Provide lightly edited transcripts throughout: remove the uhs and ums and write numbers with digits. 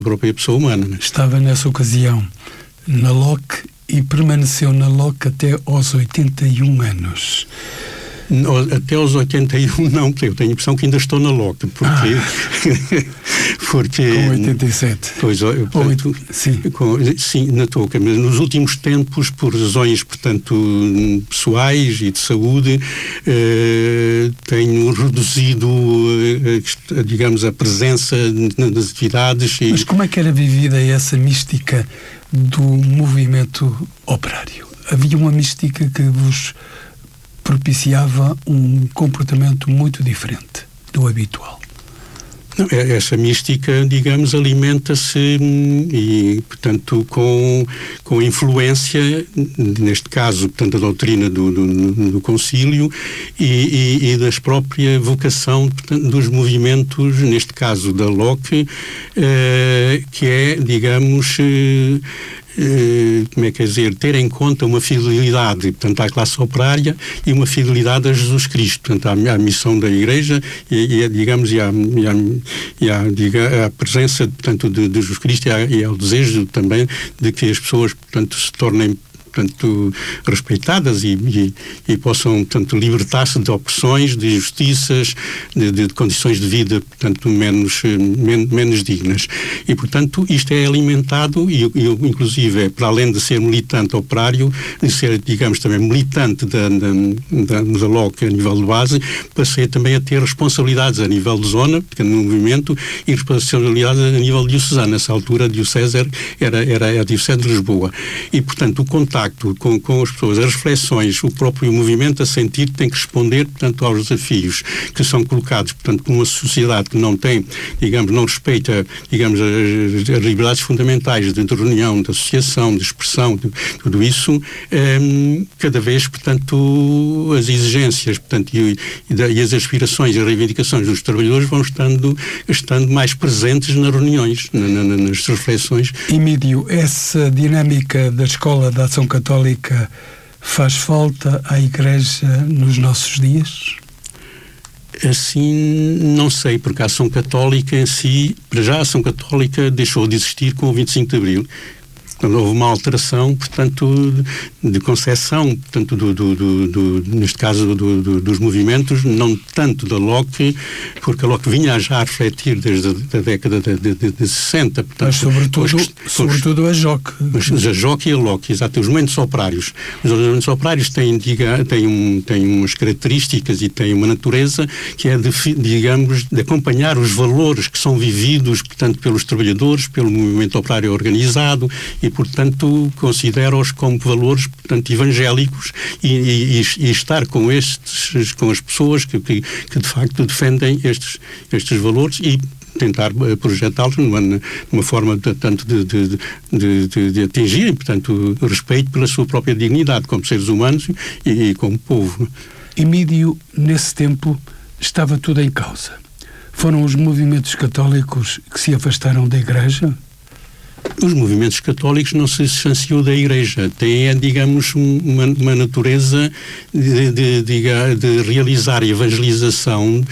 própria pessoa humana. Né? Estava nessa ocasião na LOC e permaneceu na LOC até aos 81 anos. Até aos 81 não, porque eu tenho a impressão que ainda estou na LOC, porque... porque com 87. Pois, portanto, sim, na touca, mas nos últimos tempos, por razões, portanto, pessoais e de saúde, tenho reduzido, digamos, a presença nas atividades. Mas como é que era vivida essa mística do movimento operário? Havia uma mística que vos propiciava um comportamento muito diferente do habitual. Essa mística, digamos, alimenta-se e, portanto, com influência, neste caso, portanto, da doutrina do concílio e da própria vocação, portanto, dos movimentos, neste caso da LOC, que é, digamos, como é que é dizer, ter em conta uma fidelidade, portanto, à classe operária e uma fidelidade a Jesus Cristo, portanto, à missão da Igreja digamos, e à presença, portanto, de Jesus Cristo e ao desejo também de que as pessoas, portanto, se tornem, portanto, respeitadas e possam, portanto, libertar-se de opressões, de injustiças, de condições de vida, portanto, menos dignas. E, portanto, isto é alimentado e eu, inclusive, para além de ser militante operário, de ser, digamos, também militante da LOC a nível de base, passei também a ter responsabilidades a nível de zona, no movimento, e responsabilidades a nível diocesano. Nessa altura, a diocese era a diocese de Lisboa. E, portanto, o contacto com as pessoas, as reflexões, o próprio movimento a sentir tem que responder, portanto, aos desafios que são colocados, portanto, por uma sociedade que não tem, digamos, não respeita, digamos, as liberdades fundamentais de reunião, de associação, de expressão, tudo isso, cada vez, portanto, as exigências, portanto, e as aspirações e as reivindicações dos trabalhadores vão estando mais presentes nas reuniões, nas reflexões. Emílio, essa dinâmica da Escola da Ação Católica faz falta à Igreja nos nossos dias? Assim, não sei, porque a Ação Católica em si, para já a Ação Católica deixou de existir com o 25 de Abril. Quando houve uma alteração, portanto, de concepção, portanto, neste caso dos movimentos, não tanto da LOC, porque a LOC vinha já a refletir desde a década de 60. Portanto, mas sobretudo a JOC. Mas a JOC e a LOC, exato, os movimentos operários. Os movimentos operários têm umas características e têm uma natureza que é, digamos, de acompanhar os valores que são vividos, portanto, pelos trabalhadores, pelo movimento operário organizado e, portanto, considero-os como valores, portanto, evangélicos e estar com as pessoas que de facto defendem estes valores e tentar projetá-los numa forma tanto de atingirem, portanto, o respeito pela sua própria dignidade como seres humanos e como povo. Emílio, nesse tempo, estava tudo em causa. Foram os movimentos católicos que se afastaram da Igreja? Os movimentos católicos não se distanciam da Igreja. Têm, digamos, uma natureza de realizar evangelização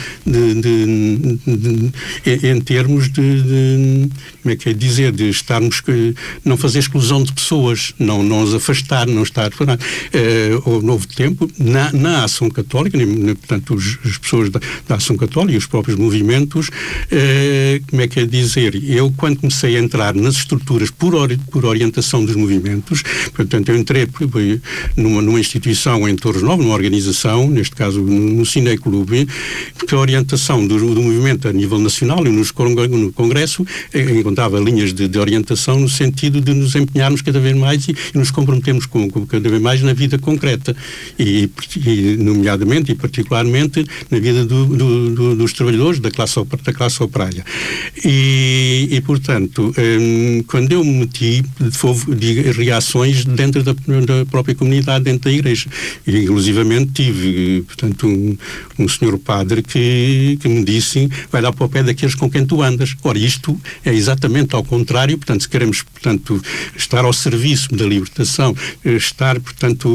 em termos como é que é dizer, de estarmos, não fazer exclusão de pessoas, não os afastar, não estar... Ao novo tempo, na Ação Católica, portanto, as pessoas da Ação Católica, os próprios movimentos, como é que é dizer, eu quando comecei a entrar nas estruturas por orientação dos movimentos, portanto, eu entrei numa instituição em Torres Novas, numa organização, neste caso no Cineclube, que a orientação do movimento a nível nacional e no Congresso encontrava linhas de orientação no sentido de nos empenharmos cada vez mais e nos comprometermos cada vez mais na vida concreta e nomeadamente e particularmente na vida dos trabalhadores da classe operária. E portanto, quando quando eu me meti, houve reações dentro da própria comunidade, dentro da igreja. E, inclusivamente, tive, portanto, um senhor padre que me disse: vai dar para o pé daqueles com quem tu andas. Ora, isto é exatamente ao contrário. Portanto, se queremos, portanto, estar ao serviço da libertação, estar, portanto,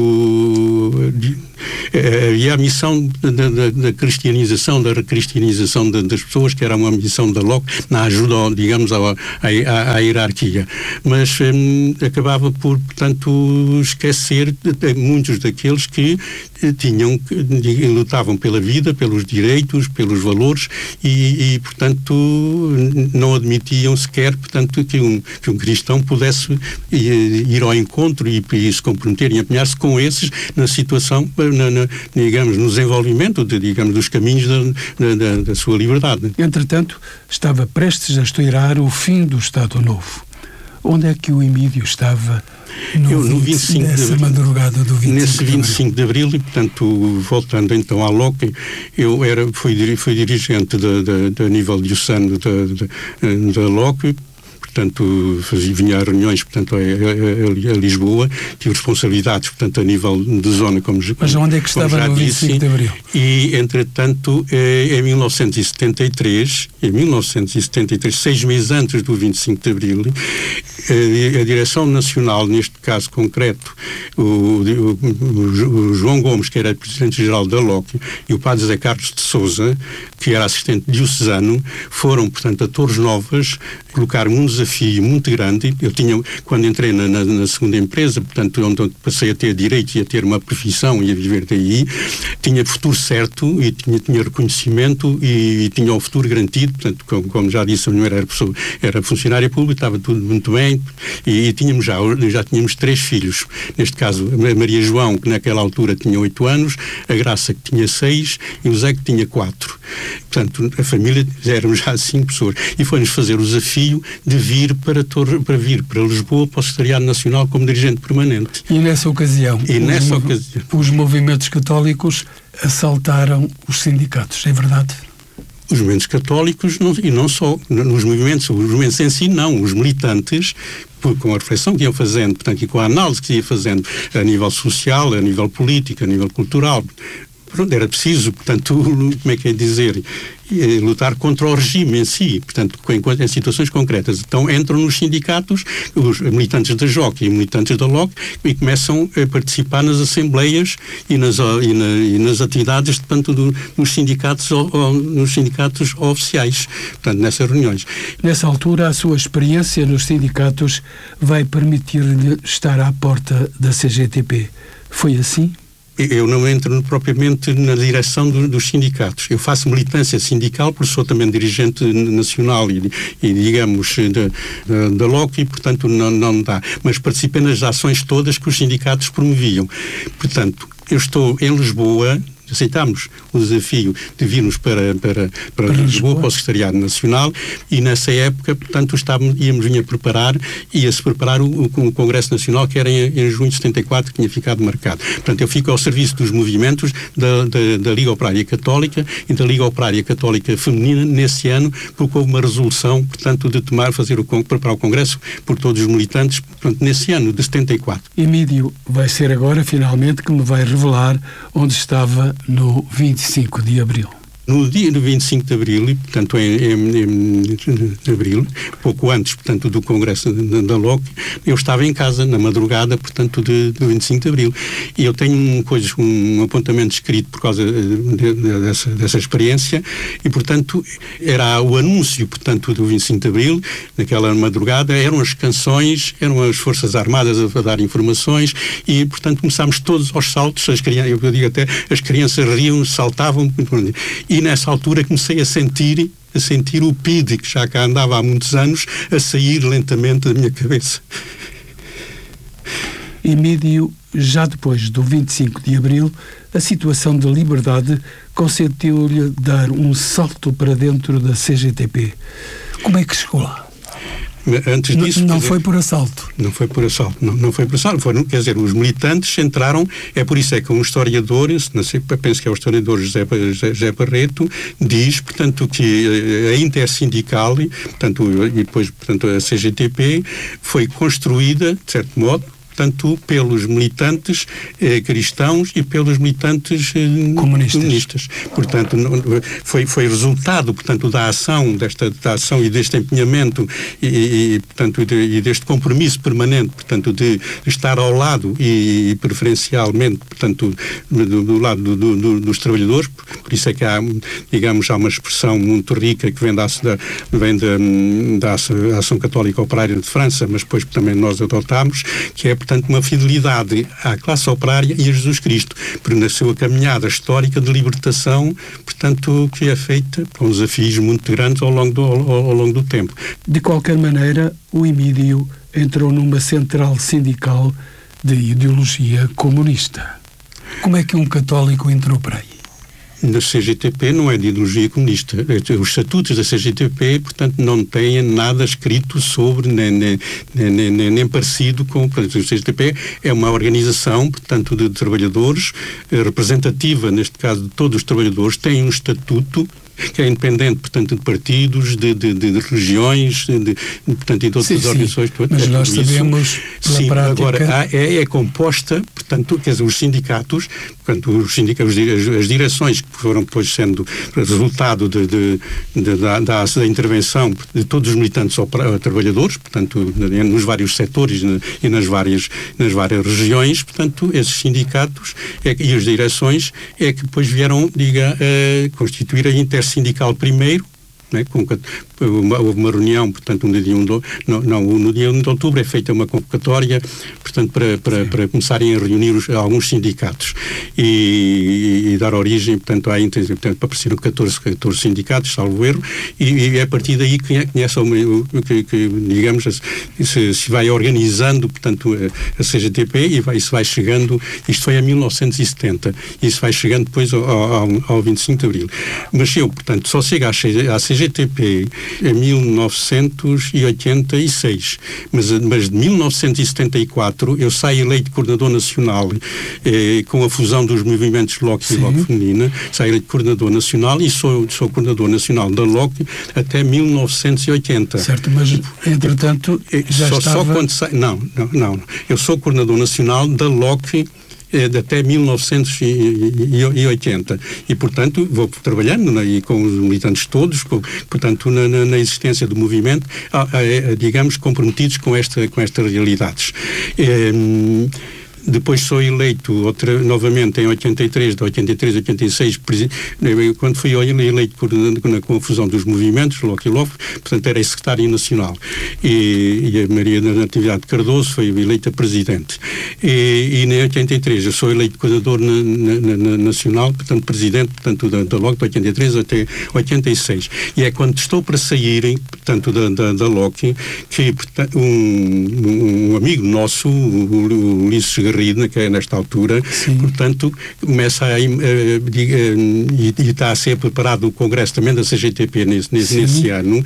e a missão da cristianização, da recristianização das pessoas, que era uma missão da LOC, na ajuda, digamos, à hierarquia. Mas acabava por, portanto, esquecer muitos daqueles que lutavam pela vida, pelos direitos, pelos valores e portanto, não admitiam sequer, portanto, que um cristão pudesse ir ao encontro e se comprometer e empenhar-se com esses na situação, digamos, no desenvolvimento dos caminhos da sua liberdade. Entretanto, estava prestes a estourar o fim do Estado Novo. Onde é que o Emídio estava nessa madrugada do 25 de abril? Nesse 25 de abril, e, portanto, voltando então à LOC, eu fui dirigente da nível diocesano da LOC. Portanto, vinha a reuniões, portanto, a Lisboa, tive responsabilidades, portanto, a nível de zona, como já disse. Mas onde é que estava no 25 de Abril? E, entretanto, em 1973, 6 meses antes do 25 de Abril, a Direção Nacional, neste caso concreto, o João Gomes, que era Presidente-Geral da LOC, e o Padre Zé Carlos de Sousa, que era assistente diocesano, foram, portanto, a Torres Novas, colocar-me um desafio muito grande. Eu tinha, quando entrei na segunda empresa, portanto, onde passei a ter direitos e a ter uma profissão e a viver daí, tinha futuro certo e tinha reconhecimento e tinha o futuro garantido. Portanto, como já disse, a minha mulher era funcionária pública, estava tudo muito bem e já tínhamos 3 filhos. Neste caso, a Maria João, que naquela altura tinha 8 anos, a Graça, que tinha 6 e o Zé, que tinha 4. Portanto, a família éramos já 5 pessoas. E foi-nos fazer o desafio de vir para Lisboa, para o Secretariado Nacional, como dirigente permanente. E nessa ocasião, os movimentos católicos assaltaram os sindicatos, é verdade? Os movimentos católicos, e não só, os movimentos em si, não, os militantes, com a reflexão que iam fazendo, portanto, e com a análise que ia fazendo a nível social, a nível político, a nível cultural. Era preciso, portanto, como é que é dizer, lutar contra o regime em si, portanto, em situações concretas. Então entram nos sindicatos, os militantes da JOC e militantes da LOC, e começam a participar nas assembleias e nas atividades, portanto, nos sindicatos oficiais, portanto, nessas reuniões. Nessa altura, a sua experiência nos sindicatos vai permitir-lhe estar à porta da CGTP. Foi assim? Eu não entro propriamente na direção dos sindicatos. Eu faço militância sindical, porque sou também dirigente nacional e digamos, da LOC, e, portanto, não dá. Mas participei nas ações todas que os sindicatos promoviam. Portanto, eu estou em Lisboa. Aceitámos o desafio de virmos para Lisboa, para o Secretariado Nacional, e nessa época, portanto, ia-se preparar o Congresso Nacional, que era em junho de 74, que tinha ficado marcado. Portanto, eu fico ao serviço dos movimentos da Liga Operária Católica e da Liga Operária Católica Feminina nesse ano, porque houve uma resolução, portanto, de preparar o Congresso por todos os militantes, portanto, nesse ano de 74. Emídio, vai ser agora, finalmente, que me vai revelar onde estava no 25 de Abril. No dia do 25 de Abril, e, portanto, em abril, pouco antes, portanto, do Congresso da LOC, eu estava em casa, na madrugada, portanto, do 25 de Abril. E eu tenho um apontamento escrito por causa dessa experiência, e, portanto, era o anúncio, portanto, do 25 de Abril, naquela madrugada, eram as canções, eram as Forças Armadas a dar informações, e, portanto, começámos todos aos saltos, eu digo até, as crianças riam, saltavam, e nessa altura comecei a sentir o PID, que já cá andava há muitos anos, a sair lentamente da minha cabeça. Emídio, já depois do 25 de Abril, a situação de liberdade consentiu-lhe dar um salto para dentro da CGTP. Como é que chegou lá? Antes disso, não foi por assalto. Não foi por assalto, não foi por assalto, quer dizer, os militantes entraram, é por isso é que um historiador, penso que é o historiador José Barreto, diz, portanto, que a Intersindical, portanto, e depois, portanto, a CGTP, foi construída, de certo modo, tanto pelos militantes cristãos e pelos militantes comunistas. Portanto, foi resultado, portanto, da ação e deste empenhamento e deste compromisso permanente, portanto, de estar ao lado e preferencialmente, portanto, do lado dos trabalhadores. Por isso é que há uma expressão muito rica que vem da Ação Católica Operária de França, mas depois também nós adotámos, que é, portanto, uma fidelidade à classe operária e a Jesus Cristo, porque na sua caminhada histórica de libertação, portanto, que é feita com desafios muito grandes ao longo do tempo. De qualquer maneira, o Emídio entrou numa central sindical de ideologia comunista. Como é que um católico entrou por aí? Da CGTP não é de ideologia comunista. Os estatutos da CGTP, portanto, não têm nada escrito sobre, nem parecido com... Portanto, a CGTP é uma organização, portanto, de trabalhadores, representativa, neste caso, de todos os trabalhadores, tem um estatuto que é independente, portanto, de partidos, de religiões, portanto, e de outras organizações. Mas nós sabemos, pela prática... Agora, é composta, portanto, quer dizer, os sindicatos, portanto, as direções que foram depois sendo resultado da intervenção de todos os militantes trabalhadores, portanto, nos vários setores e nas várias regiões, portanto, esses sindicatos e as direções é que depois vieram, constituir a Intersindical primeiro, né, houve uma reunião, portanto, no dia 1 de outubro é feita uma convocatória, portanto, para começarem a reunir alguns sindicatos e dar origem, portanto, portanto, apareceram 14 sindicatos, salvo erro, e é a partir daí que digamos, se vai organizando, portanto, a CGTP e isso vai chegando, isto foi em 1970, e isso vai chegando depois ao 25 de Abril. Mas eu, portanto, só chego à CGTP em 1986, mas de 1974 eu saio eleito coordenador nacional com a fusão dos movimentos LOC e LOC Feminina, saio eleito coordenador nacional e sou coordenador nacional da LOC até 1980. Certo, mas entretanto já estava... Só quando não, eu sou coordenador nacional da LOC até 1980 e, portanto, vou trabalhando com os militantes todos, portanto, na existência do movimento, digamos, comprometidos com estas realidades. Depois sou eleito novamente em 83, de 83 a 86, quando fui eleito com a fusão dos movimentos, LOC e LOF, portanto era secretário nacional. E a Maria Natividade Cardoso foi eleita presidente. E em 83 eu sou eleito coordenador nacional, portanto presidente, portanto, da LOC de 83 até 86. E é quando estou para sair, portanto, da LOC, que portanto, um amigo nosso, o Ulisses Garrido, que é nesta altura, portanto, começa e está a ser preparado o congresso também da CGTP nesse ano,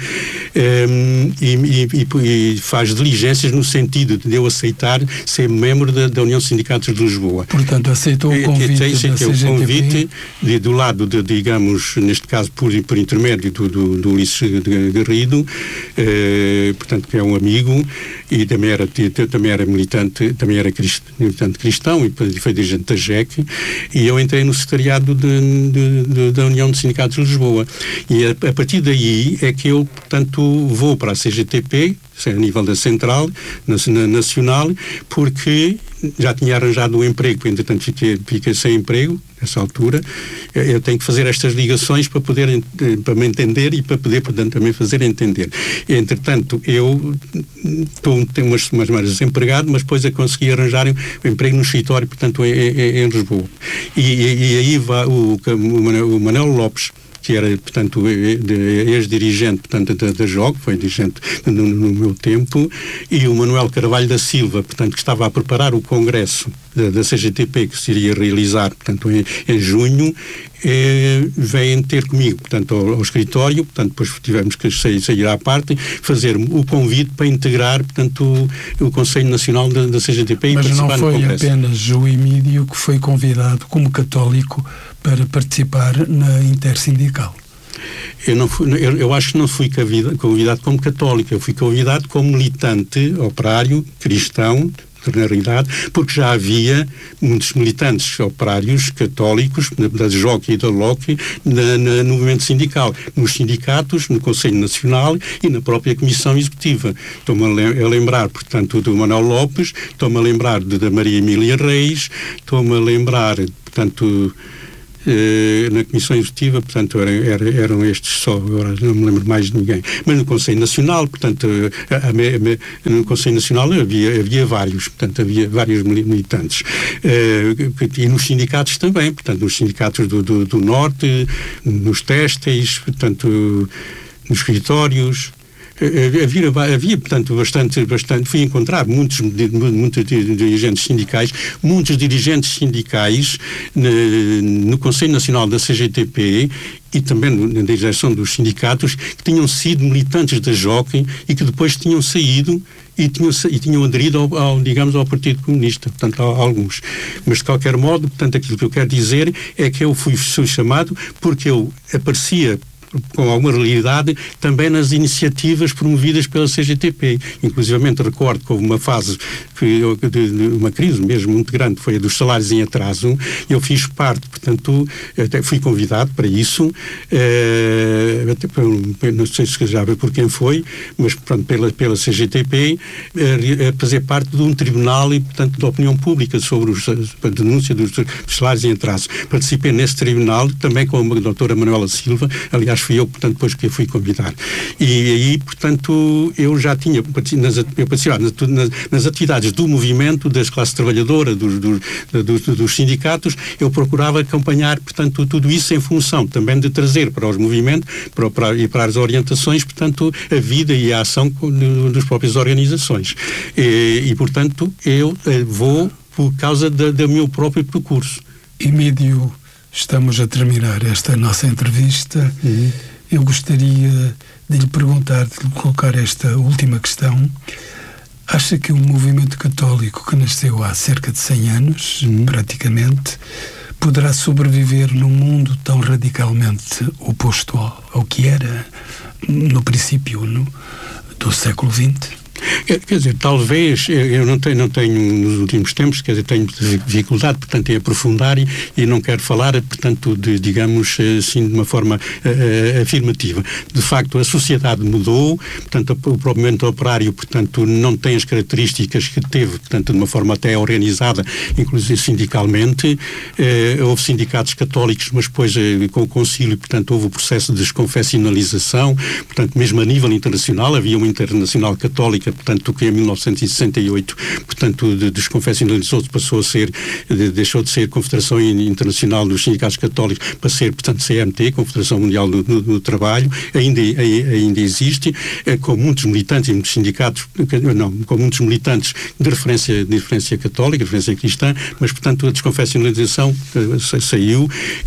e faz diligências no sentido de eu aceitar ser membro da União de Sindicatos de Lisboa. Portanto, aceitou o convite da CGTP? O convite do lado, digamos, neste caso, por intermédio do Ulisses Garrido, portanto, que é um amigo, e também era militante, também era cristão e foi dirigente da JEC, e eu entrei no secretariado da União de Sindicatos de Lisboa. E a partir daí é que eu, portanto, vou para a CGTP, a nível da central, nacional, porque já tinha arranjado um emprego, entretanto fiquei sem emprego nessa altura. Eu tenho que fazer estas ligações para me entender e para poder, portanto, também fazer entender. Entretanto, eu tenho umas semanas desempregado, mas depois eu consegui arranjar um emprego no escritório, portanto, em Lisboa. E aí vai o Manuel Lopes, que era, portanto, ex-dirigente, portanto, da JOC, foi dirigente no meu tempo, e o Manuel Carvalho da Silva, portanto, que estava a preparar o congresso da CGTP, que se iria realizar, portanto, em junho, vêm ter comigo, portanto, ao escritório, portanto, depois tivemos que sair à parte, fazer o convite para integrar, portanto, o Conselho Nacional da CGTP e participar no congresso. Mas não foi apenas o Emídio que foi convidado como católico para participar na Intersindical. Eu acho que não fui convidado como católico, eu fui convidado como militante operário, cristão, na realidade, porque já havia muitos militantes operários católicos da JOC e da LOC no movimento sindical, nos sindicatos, no Conselho Nacional e na própria Comissão Executiva. Estou-me a lembrar, portanto, do Manuel Lopes, estou-me a lembrar da Maria Emília Reis, estou-me a lembrar, portanto, na Comissão Executiva, portanto, eram estes só, agora não me lembro mais de ninguém. Mas no Conselho Nacional, portanto, no Conselho Nacional havia vários, portanto, havia vários militantes. E nos sindicatos também, portanto, nos sindicatos do Norte, nos têxteis, portanto, nos escritórios. Havia, portanto, bastante, fui encontrar muitos dirigentes sindicais, no Conselho Nacional da CGTP e também na direção dos sindicatos, que tinham sido militantes da JOC e que depois tinham saído e tinham aderido ao Partido Comunista, portanto, alguns. Mas, de qualquer modo, portanto, aquilo que eu quero dizer é que eu fui chamado porque eu aparecia com alguma realidade também nas iniciativas promovidas pela CGTP. Inclusivamente recordo que houve uma fase de uma crise mesmo muito grande, foi a dos salários em atraso. Eu fiz parte, portanto, até fui convidado para isso, não sei se já vê por quem foi, mas portanto, pela CGTP, a fazer parte de um tribunal e, portanto, da opinião pública sobre a denúncia dos salários em atraso. Participei nesse tribunal também com a doutora Manuela Silva, aliás, fui eu, portanto, depois que a fui convidar. E aí, portanto, eu já tinha participado nas atividades do movimento, das classes trabalhadoras, dos sindicatos, eu procurava acompanhar, portanto, tudo isso em função também de trazer para os movimentos e para as orientações, portanto, a vida e a ação das próprias organizações. E portanto, eu vou por causa do meu próprio percurso. Emídio, estamos a terminar esta nossa entrevista. Eu gostaria de lhe perguntar, de lhe colocar esta última questão. Acha que o movimento católico, que nasceu há cerca de 100 anos, praticamente, poderá sobreviver num mundo tão radicalmente oposto ao que era no princípio do século XX? Quer dizer, talvez, eu não tenho nos últimos tempos, quer dizer, tenho dificuldade, portanto, em aprofundar e não quero falar, portanto, digamos assim, de uma forma afirmativa. De facto, a sociedade mudou, portanto, o próprio movimento operário, portanto, não tem as características que teve, portanto, de uma forma até organizada, inclusive sindicalmente. Houve sindicatos católicos, mas depois, com o concílio, portanto, houve o processo de desconfessionalização, portanto, mesmo a nível internacional, havia uma internacional católica, portanto, que em 1968, portanto, desconfessionalizou-se, deixou de ser Confederação Internacional dos Sindicatos Católicos para ser, portanto, CMT, Confederação Mundial do Trabalho, ainda existe, com muitos militantes e muitos sindicatos, com muitos militantes de referência católica, de referência cristã, mas, portanto, a desconfessionalização saiu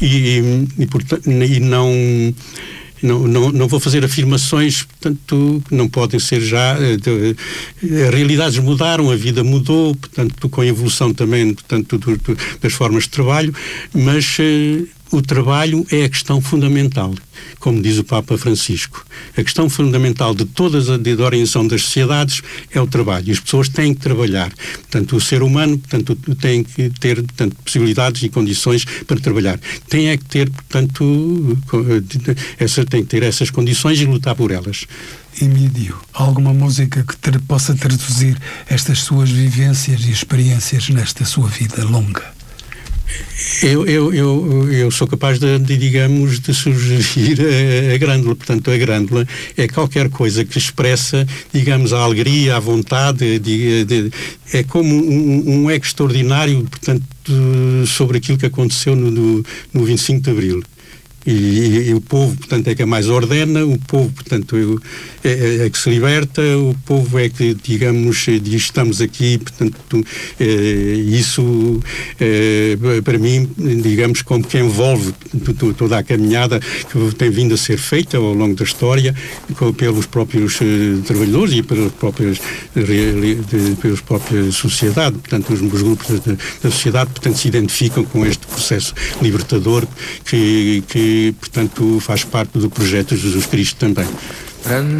e não vou fazer afirmações, portanto, não podem ser já. As realidades mudaram, a vida mudou, portanto, com a evolução também, portanto, das formas de trabalho, mas o trabalho é a questão fundamental, como diz o Papa Francisco. A questão fundamental de da orientação das sociedades é o trabalho. E as pessoas têm que trabalhar. Portanto, o ser humano, portanto, tem que ter, portanto, possibilidades e condições para trabalhar. Tem que ter, portanto, tem que ter essas condições e lutar por elas. Emídio, alguma música que possa traduzir estas suas vivências e experiências nesta sua vida longa? Eu sou capaz digamos, de sugerir a grândola. Portanto, a grândola é qualquer coisa que expressa, digamos, a alegria, a vontade, é como um eco extraordinário, portanto, sobre aquilo que aconteceu no 25 de Abril. E o povo, portanto, é que mais ordena, o povo, portanto, é que se liberta, o povo é que, digamos, diz, estamos aqui, portanto, isso, para mim, digamos, como que envolve toda a caminhada que tem vindo a ser feita ao longo da história pelos próprios trabalhadores e pelas próprias sociedade, portanto, os grupos da sociedade, portanto, se identificam com este processo libertador que portanto, faz parte do projeto de Jesus Cristo também.